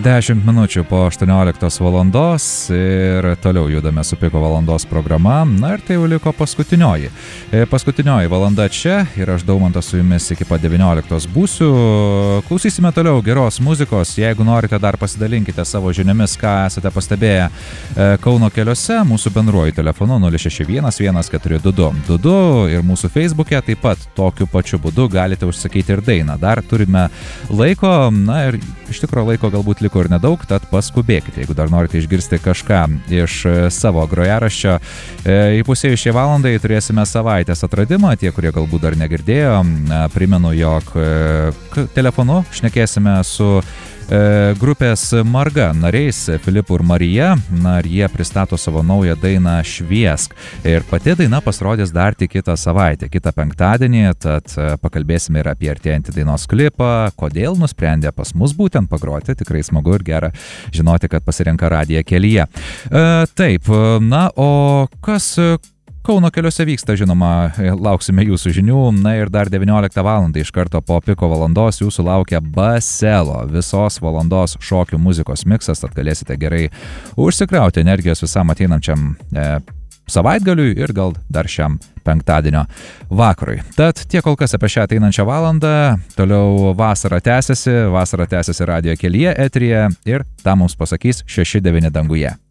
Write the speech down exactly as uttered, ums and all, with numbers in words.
dešimt minučių po aštuonioliktos valandos ir toliau judame su Piko valandos programa. Na ir tai jau liko paskutinioji. Paskutinioji valanda čia ir aš Daumantas su jumis iki pat devynioliktos būsiu. Klausysime toliau geros muzikos. Jeigu norite, dar pasidalinkite savo žiniomis, ką esate pastebėję Kauno keliuose. Mūsų bendruoju telefonu nulis šeši vienas vienas keturi du du du du ir mūsų Facebook'e taip pat tokiu pačiu būdu galite užsakyti ir dainą. Dar turime laiko, na ir iš tikro laiko galbūt liko ir nedaug, tad paskubėkite, jeigu dar norite išgirsti kažką iš savo grojaraščio. Įpusėjus šiai valandai turėsime savaitės atradimą, tie, kurie galbūt dar negirdėjo. Primenu, jog telefonu šnekėsime su grupės Marga nariais Filipu ir Marija. Na ir jie pristato savo naują dainą Šviesk. Ir pati daina pasirodys dar tik kitą savaitę, kitą penktadienį, tad pakalbėsime ir apie artėjantį dainos klipą, kodėl nusprendė pas mus būtent pagroti. Tikrai smagu ir gera žinoti, kad pasirenka radiją kelyje. E, taip, na, o kas Kauno keliuose vyksta, žinoma, lauksime jūsų žinių. Na ir dar devynioliktą valandą iš karto po Piko valandos jūsų laukia Baselo visos valandos šokių muzikos miksas, tad galėsite gerai užsikrauti energijos visam ateinančiam e, savaitgaliui ir gal dar šiam penktadienio vakarui. Tad tiek kol kas apie šią ateinančią valandą. Toliau vasara tęsiasi, vasara tęsiasi radijo kelyje eteryje ir tą mums pasakys šeši devyni danguje.